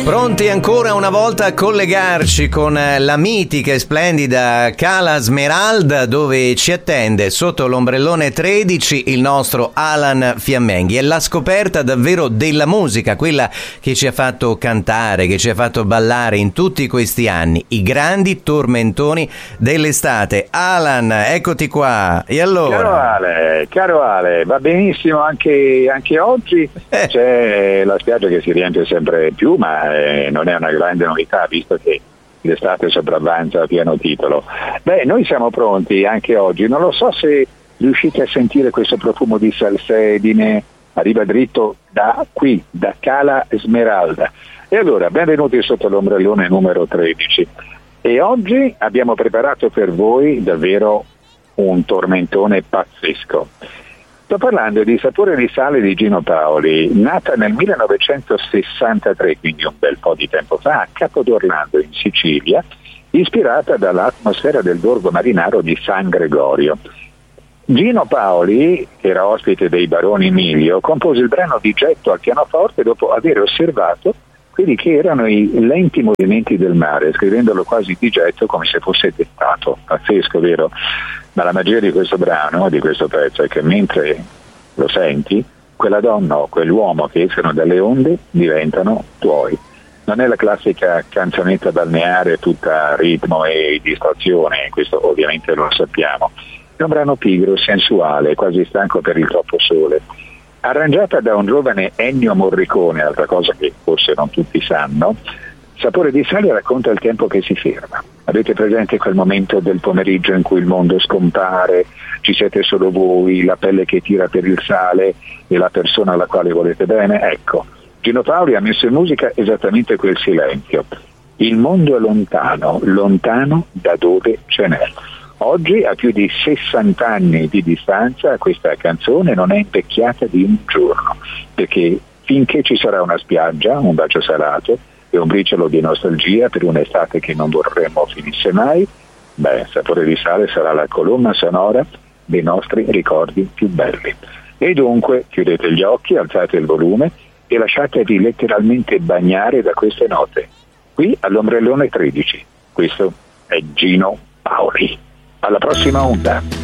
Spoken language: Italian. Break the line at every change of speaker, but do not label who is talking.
Pronti ancora una volta a collegarci con la mitica e splendida Cala Smeralda, dove ci attende sotto l'ombrellone 13 il nostro Alan Fiammenghi. È la scoperta davvero della musica, quella che ci ha fatto cantare, che ci ha fatto ballare in tutti questi anni, i grandi tormentoni dell'estate. Alan, eccoti qua. E allora?
Caro Ale, va benissimo anche oggi. C'è la spiaggia che si riempie sempre più, ma non è una grande novità, visto che l'estate sopravvanza a pieno titolo. Noi siamo pronti anche oggi. Non lo so se riuscite a sentire questo profumo di salsedine, arriva dritto da qui, da Cala Smeralda. E allora, benvenuti sotto l'ombrellone numero 13. E oggi abbiamo preparato per voi davvero un tormentone pazzesco. Sto parlando di Sapore di sale di Gino Paoli, nata nel 1963, quindi un bel po' di tempo fa, a Capo d'Orlando in Sicilia, ispirata dall'atmosfera del borgo marinaro di San Gregorio. Gino Paoli, che era ospite dei Baroni Emilio, compose il brano di getto al pianoforte dopo aver osservato quelli che erano i lenti movimenti del mare, scrivendolo quasi di getto come se fosse dettato. Pazzesco, vero? Ma la magia di questo brano, di questo pezzo, è che mentre lo senti, quella donna o quell'uomo che escono dalle onde diventano tuoi. Non è la classica canzonetta balneare tutta ritmo e distrazione, questo ovviamente lo sappiamo. È un brano pigro, sensuale, quasi stanco per il troppo sole. Arrangiata da un giovane Ennio Morricone, altra cosa che forse non tutti sanno, Sapore di sale racconta il tempo che si ferma. Avete presente quel momento del pomeriggio in cui il mondo scompare, ci siete solo voi, la pelle che tira per il sale e la persona alla quale volete bene? Ecco, Gino Paoli ha messo in musica esattamente quel silenzio. Il mondo è lontano, lontano da dove ce n'è. Oggi, a più di 60 anni di distanza, questa canzone non è invecchiata di un giorno, perché finché ci sarà una spiaggia, un bacio salato e un briciolo di nostalgia per un'estate che non vorremmo finisse mai, Sapore di sale sarà la colonna sonora dei nostri ricordi più belli. E dunque chiudete gli occhi, alzate il volume e lasciatevi letteralmente bagnare da queste note. Qui all'ombrellone 13. Questo è Gino Paoli. Alla prossima onda.